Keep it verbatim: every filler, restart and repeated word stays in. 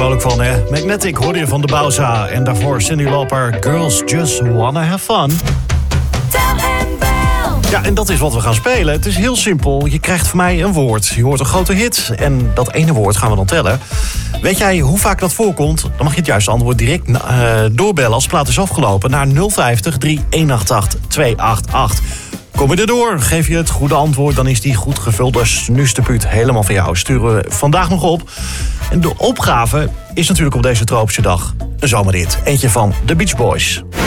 vrolijk van, hè? Magnetic hoorde je van de Bauza. En daarvoor Cyndi Lauper, Girls Just Wanna Have Fun. Ja, en dat is wat we gaan spelen. Het is heel simpel. Je krijgt van mij een woord. Je hoort een grote hit. En dat ene woord gaan we dan tellen. Weet jij hoe vaak dat voorkomt? Dan mag je het juiste antwoord direct uh, doorbellen als het plaat is afgelopen. Naar nul vijftig, drie acht acht, twee acht acht. Kom je erdoor, geef je het goede antwoord, dan is die goed gevuld. Dus nu is de puut helemaal van jou. Sturen we vandaag nog op. En de opgave is natuurlijk op deze tropische dag een zomerrit. Eentje van de Beach Boys.